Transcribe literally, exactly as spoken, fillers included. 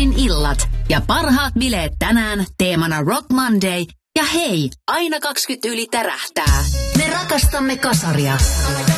Norin illat ja parhaat bileet tänään teemana Rock Monday. Ja hei, aina kaksikymmentä yli tärähtää. Me rakastamme kasaria.